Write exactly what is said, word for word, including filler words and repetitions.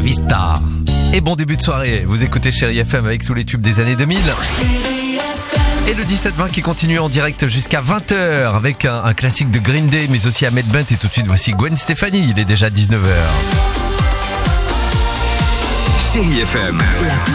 Vista. Et bon début de soirée, vous écoutez Chérie F M avec tous les tubes des années deux mille. Et le dix-sept vingt qui continue en direct jusqu'à vingt heures avec un, un classique de Green Day, mais aussi Ahmed Bent. Et tout de suite, voici Gwen Stefani, il est déjà dix-neuf heures. Chérie F M. La